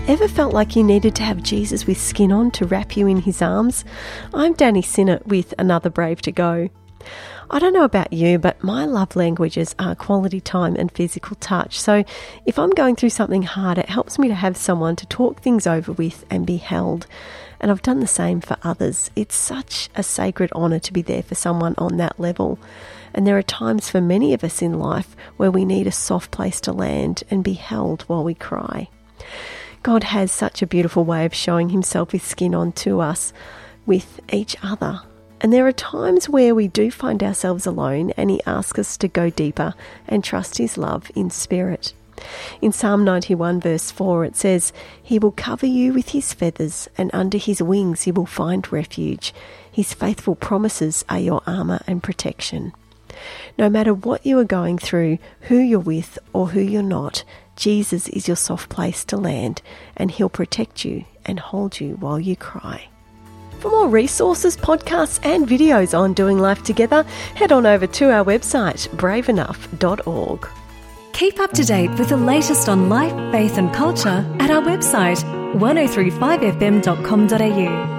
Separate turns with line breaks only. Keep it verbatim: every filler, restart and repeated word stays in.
Ever felt like you needed to have Jesus with skin on to wrap you in his arms? I'm Danny Sinnott with Another Brave to Go. I don't know about you, but my love languages are quality time and physical touch. So if I'm going through something hard, it helps me to have someone to talk things over with and be held. And I've done the same for others. It's such a sacred honour to be there for someone on that level. And there are times for many of us in life where we need a soft place to land and be held while we cry. God has such a beautiful way of showing himself with skin on to us, with each other. And there are times where we do find ourselves alone and he asks us to go deeper and trust his love in spirit. In Psalm ninety-one verse four it says, "He will cover you with his feathers, and under his wings you will find refuge. His faithful promises are your armour and protection." No matter what you are going through, who you're with or who you're not, Jesus is your soft place to land, and he'll protect you and hold you while you cry. For more resources, podcasts and videos on doing life together, head on over to our website, brave enough dot org.
Keep up to date with the latest on life, faith and culture at our website, ten thirty-five f m dot com dot a u.